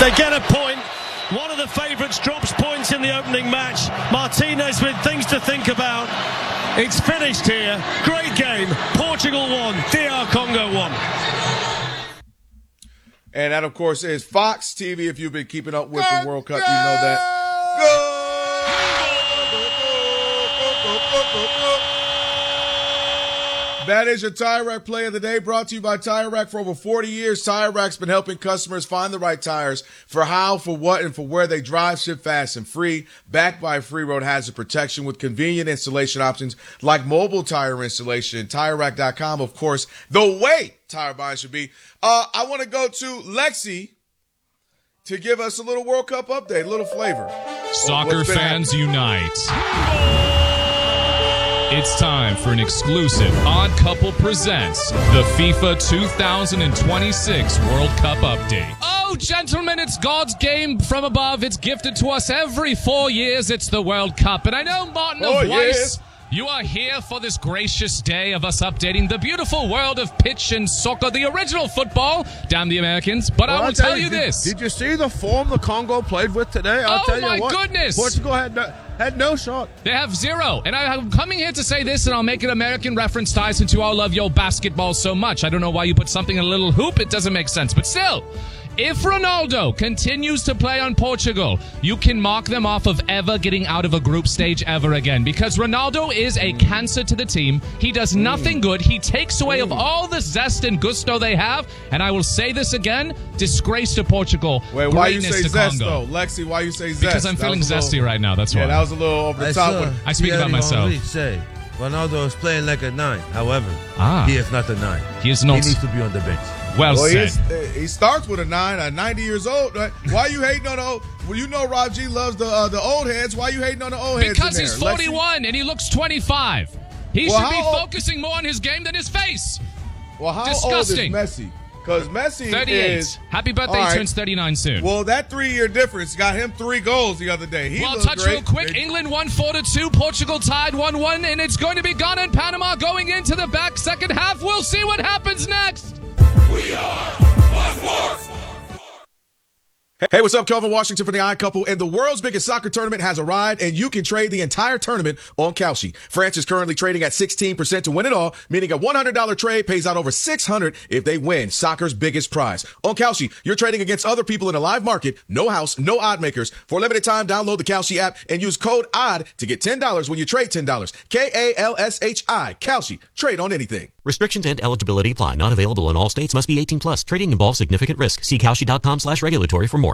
They get a point. One of the favourites drops points in the opening match. Martinez with things to think about. It's finished here. Great game. Portugal won. DR Congo won. And that, of course, is Fox TV. If you've been keeping up with the World Cup, you know that. That is your Tire Rack Play of the Day, brought to you by Tire Rack. For over 40 years, Tire Rack's been helping customers find the right tires for how, for what, and for where they drive, ship fast and free. Backed by free road hazard protection with convenient installation options like mobile tire installation. TireRack.com, of course, the way tire buying should be. I want to go to Lexi to give us a little World Cup update, a little flavor. Soccer fans unite. It's time for an exclusive Odd Couple Presents the FIFA 2026 World Cup Update. Oh, gentlemen, it's God's game from above. It's gifted to us every 4 years. It's the World Cup. And I know, Martin of Weiss, you are here for this gracious day of us updating the beautiful world of pitch and soccer, the original football. Damn the Americans. But I will tell you this. Did you see the form the Congo played with today? I'll tell you what. Oh, my goodness. Portugal had no shot. They have zero. And I'm coming here to say this, and I'll make an American reference, Ty, since you all love your basketball so much. I don't know why you put something in a little hoop. It doesn't make sense. But still, if Ronaldo continues to play on Portugal, you can mark them off of ever getting out of a group stage ever again. Because Ronaldo is a cancer to the team. He does nothing good. He takes away of all the zest and gusto they have. And I will say this again, disgrace to Portugal. Wait, why you say zest, though? Lexi, why you say zest? Because I'm feeling zesty right now, that's why. Yeah, that was a little over the top. I speak about myself. Say, Ronaldo is playing like a 9. However, he is not a 9. He is not. He needs to be on the bench. Well said. He starts with a 9 at 90 years old. Right? Why you hating on the old? Well, you know Rob G loves the old heads. Why you hating on the old heads? Because he's 41 and he looks 25. He should be focusing more on his game than his face. Well, how Disgusting. old is Messi? Because Messi 38. is... Happy birthday, he turns 39 soon. Well, that 3-year difference got him 3 goals the other day. Well, touch real quick. England won 4-2. Portugal tied 1-1. And it's going to be Ghana and Panama going into the back second half. We'll see what happens next. We are on Sports. Hey, what's up? Kelvin Washington for the Odd Couple, and the world's biggest soccer tournament has arrived, and you can trade the entire tournament on Kalshi. France is currently trading at 16% to win it all, meaning a $100 trade pays out over $600 if they win soccer's biggest prize. On Kalshi, you're trading against other people in a live market, no house, no odd makers. For a limited time, download the Kalshi app and use code ODD to get $10 when you trade $10. Kalshi. Kalshi. Trade on anything. Restrictions and eligibility apply. Not available in all states. Must be 18 plus. Trading involves significant risk. See Kalshi.com/regulatory for more.